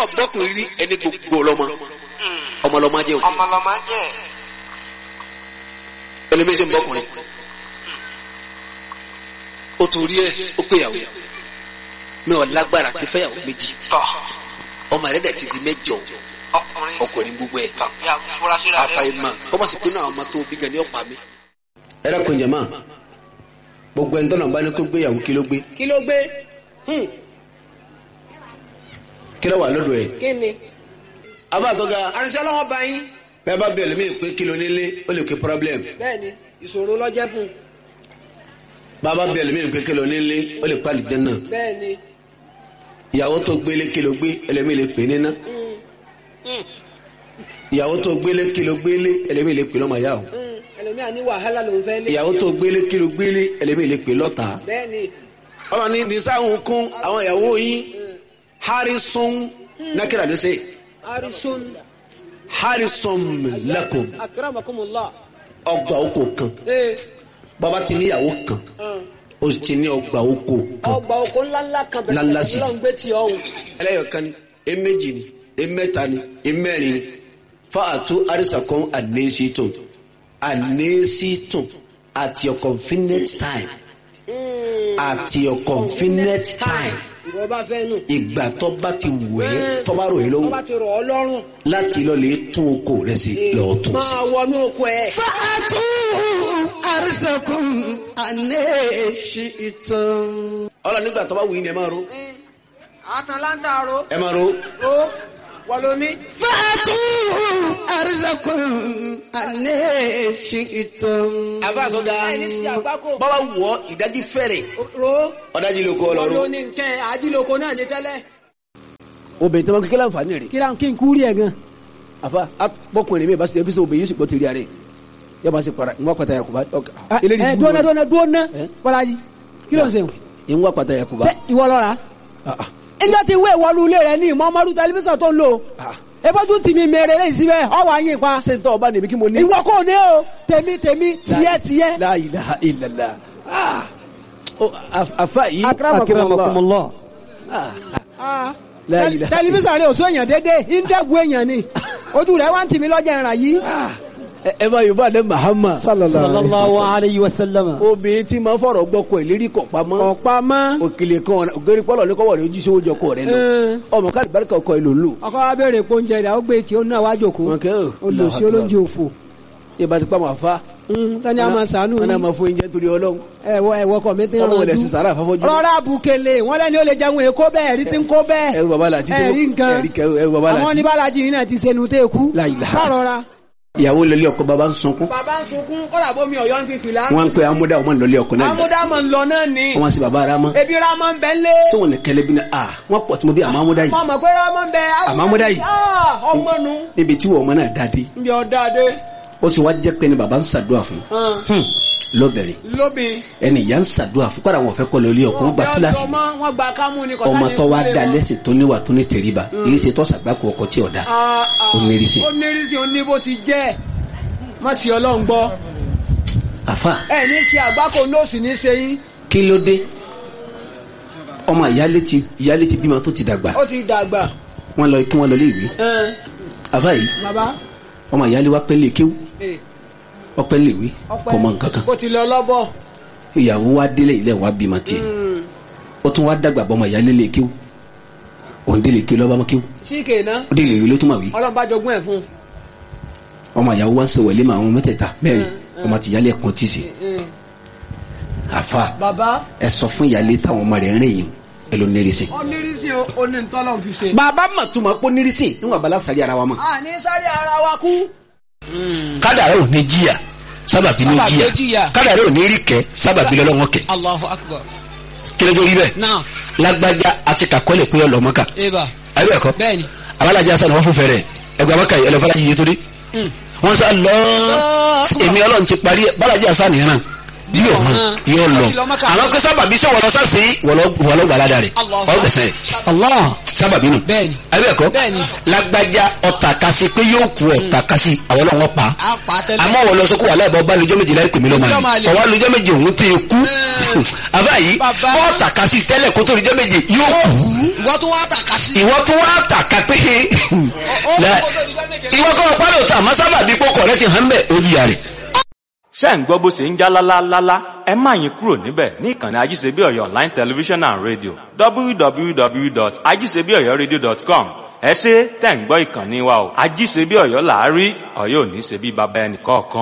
ọ̀gbọ́kùnrin rí ẹni gbogbo ọlọ́mọ ọmọlọ́mọ jẹ́ òkè ọmọlọmọ jẹ́ ẹlẹ́mẹ́sẹ̀ ń bọ́kùnrin ó torí ẹ̀ ó péyàwó mi ò lágbára ti fẹ́yàwó méjì tọ̀ ọmọ rẹ̀ dẹ̀ ti di mẹ́jọ ọkùnrin gbogbo ẹ̀ tàbí afurasí rẹ̀ àfàìmọ̀ ọmọ sì pinnu àwọn ọmọ tó bí gan ni ọ̀pá mi. ẹ dákun jàmá gbogbo ẹni tọ́nà bá ní kó gbéyàwó kí ló gbé kí ló gbé kí ló wà lọ́dọ̀ ẹ̀. kí ni. abáàtọ́ga àrùnsẹ́ ọlọ́wọ́ bá yín. bẹ́ẹ̀ bá bẹ̀rẹ̀ mí pé kí ló nílé ó lè pe problem. bẹ́ẹ̀ni ìṣòro lọ́jẹ́ fún. bàbá bẹ̀rẹ̀ mí pé kí ló nílé ó lè pàlì jẹ́ náà. bẹ́ẹ̀ni. ìyàwó tó gbélé kí ló gbé ẹlẹ́mí lè pè níná. ìyàwó tó gbélé kí ló gbélé ẹlẹ́mí lè pè lọ́mọ yá o. ẹlòmíà ní wàhálà ló ń fẹ́ lé. ìyàwó tó gbélé kí ló gbélé ẹlẹ́mí lè pè lọ́ta. bẹ́ẹ̀ni. ọmọ ní bisáhùn kún àwọn ìyàwó yín harrison nákìrà ló ṣe harrison lakum akramakumullah. ọgbà oko kan bàbá ti níyàwó kan ó ti ní ọgbà oko kan ọgbà oko ńláńlá kan ńláńlá bẹ̀rẹ̀ sí lọ́n gbé tí ọ̀hún. ẹlẹ́yọ̀kan ni eméjì ni emẹ́ta ni emẹ́rin ni fáàtú àrísàkọ́n ànésítùn at your convenient time at your convenient time ìwọ bá fẹ́ nù. ìgbà tó bá ti wù ẹ́ tó bá rò ẹ́ lọ́wọ́ tó bá ti rọ̀ ọ́ lọ́rùn. láti lọ lè tún oko rẹ̀ sí lọ́ọ́ tún sí. máa wọnú oko ẹ̀. fàtú àrísàkùn ànẹ́ẹ̀ṣì ìtàn. ọlọ nígbà tó bá wù yín ni ẹ máa ro. àtàlántà ro. ẹ máa ro. ro wọ́n ló ní. fàtú àrísàkùn ànẹ́ẹ̀ṣì ìtàn. àbá àtọ́gá ẹni sí àgbákò. bọ́lá wọ̀ ìdájí fẹ́rẹ̀ ro. ọ̀dájí lóko wọ́n ló ọlọ́run. ní nkẹ́ àdìlóko náà ní tẹ́lẹ̀. obìnrin tó máa kékeré àǹfààní rẹ̀. kí n kú rí ẹ̀ gan. àfa bọ́kùnrin mi bá ṣe ebi obìnrin yóò sì gbọ́ tẹ̀lé rẹ̀ yóò máa ṣe para ìwọ́n pàtàkì yakuba. dúnà bọ́lájì kí ló ń sèwọ̀n. ìwọ́n pàtàkì yakuba. ṣé ìwọ lọ́ra. ilé ti wé ìwọ́lu ilé rẹ ní ìmọ̀ọ́mọ́dú tẹlifíṣàn tó ń lò. ebójú tì mí mèrè lẹ́yìn síbẹ̀ ọwọ́ àyìn pa. ṣé n tọ́ ọba nìbí kí mo ní. ìwọ kò ní o tèmi tiẹ̀. la ilaha illallah. àfa yìí. akramakumullah. tẹlifíṣàn rẹ ò sún èèyàn dédé ìdẹ́gun èèyàn ni ojú rẹ wá ń tì mí lọ́jà ìrà yìí. ẹ bá yorùbá dé Muhammad sallallahu alayhi wa sallam. obìnrin tí máa fọ̀rọ̀ gbọ́kọ̀ ìlérí kọ̀ pamọ́. òkèlè kan ògèrè pọ́lọ̀ ní kọ́wọ́ rẹ̀ ojú sówó jọkọ̀ rẹ̀ lọ. ọmọ káàdì barika ọkọ̀ ìlò lò. ọkọ wa béèrè pé oúnjẹ rẹ̀ ó gbé tí ó náà wá jòkó. olùsí olóúnjẹ òfò. ìbá ti pa màá fa. tani a máa sànú. wọn náà máa fún oúnjẹ torí Ọlọ́run. ẹwọ kọ mi ti rán ọlọ́run ẹ̀sìn sàrà àfọ́fọ́jú. rọra bukele wọn lẹni ó lè jẹun èkó bẹ́ẹ̀ ẹrí tí ń kó bẹ́ẹ̀. ẹrù bàbá làtí ẹrí nǹkan ẹrù bàbá làtí. àwọn oníbàlájì yìí náà ti sẹnu tẹ kú. sàrọra. ìyàwó lọlé ọkọ bàbá ń sunkún. bàbá ń sunkún kọ́lá bómi ọ̀yọ́ ń fi fìlà. wọ́n ń pe amúdá ọmọ lọlé ọkọ náà. amúdá mọ̀ ń lọ náà ni. wọ́n sì bàbá ara mọ́. ebi ramọ́ ń bẹ ń lé. sọ́wọ́n ní kẹlẹ́ bí ní a wọ́n pọ̀ tí mo bí àmọ́ amúdá yìí. mọ̀ pé ramọ́ ń bẹ. àmọ́ amúdá yìí. ọmọ nu. níbi tí wọ́n ọmọ náà dáadé. níbi ọ̀dáadé. ó sì wá jẹ́ pé ni bàbá ń ṣàdúrà fún. lóbìnrin ẹni ìyá ń ṣàdúrà fún kọ́ra wọn fẹ́ kọ́ lórí ọkọ̀ ńgbà kíláàsì ọmọ tó wá da lẹ́sìn tó níwà tó ní tẹríba èyí ṣe tó ṣàgbákò ọkọ̀ tí ọ̀dà onírìsì. onírìsì ó ní bó ti jẹ́ má sì ọlọ́run gbọ́. àfa ẹ ní ṣe àgbákò nóòsì ní ṣe yín. kí ló dé ọmọ ìyálé ti bímọ tó ti dàgbà. ó ti dàgbà. wọ́n lọ kí wọ́n lọ lé ìwé. àfa yìí ọmọ ìyálé wa pẹ́ lè kéwú ọpẹ́ léwé kò mọ nǹkan kan. bó ti lọ lọ́bọ̀. ìyàwó wa délé ilé wa bímọ tiẹ̀ ó tún wá dàgbà bọ́mọ ìyálé lè kéwú òun délé kéwú lọ́ba mọ́ kéwú. síkè náà ó délé ìwé ló tún mà wí. ọlọ́ba jogún ẹ̀ fún. ọmọ ìyàwó wa ń sèwọ̀lé mà àwọn mẹ́tẹ̀ẹ̀ta mẹ́rin ọmọ ti ìyálé ẹ̀kan tì sí. àfa ẹ sọ fún ìyálé táwọn ọmọ rẹ̀ ń rìn yìí ẹ ló nírìsì. ó nírìsì ó ní ntọ́lọ́ fi ṣe. bàbá mà tún máa pọ́ nírìsì níwọ̀n abala sáré ara wa mọ̀. a ní sáré ara wa kú. kádàrá ò ní jìyà sábàbí ló jìyà kádàrá ò ní rí kẹ sábàbí lọ́wọ́ kẹ. Allahu Akbar. kí ló dé rí bẹ́ẹ̀. lágbájá àti kàkọ́lẹ̀ pé ọlọ́mọ́ka. ayé ẹ̀kọ́ abalajà sani wọ́n fún fẹ́rẹ̀ ẹgbẹ́ abaka yìí ẹlẹ́fọ́lá yìí torí. wọ́n sá lọ èmi ọlọ́run ti parí balajà sani yẹn náà yóò lọ àwọn kó sábàbí sọ wọlọ sáàsì wọlọ gbàládà rẹ ọgbẹsẹ Allah sábàbí nù abẹ́ẹ̀kọ́ lágbájá ọ̀tàkasí pé yóò kú ọ̀tàkasí àwọn ọlọ́wọ́ pa àmọ́ wọ́n lọ sọ kó wà láìbọ̀ bá lójọ́ méje láì pè mí lọ́mọ àlè ọwọ́ lójọ́ méje òun tó yẹ kú àbáyé ọ̀tàkasí tẹ́lẹ̀ kó tó lójọ́ méje yóò kú ìwọ tó wá tàka pé ìwọ kọ́ pálọ̀ tà má sábàbí pọ́kọ̀ rẹ ti hàn bẹ́ẹ̀ ó yíya rẹ̀. ṣé ń gbọ́ bó ṣe ń já lálálálá ẹ má yín kúrò níbẹ̀ ní ìkànnì ajíṣebí ọ̀yọ́ online television and radio www.ajíṣebíọ̀yọ́radio.com ẹ ṣé tẹ̀ ń gbọ́ ìkànnì wa o ajíṣebí ọ̀yọ́ làárí ọ̀yọ́ ò ní ṣe bí baba ẹnì kọ̀ọ̀kan.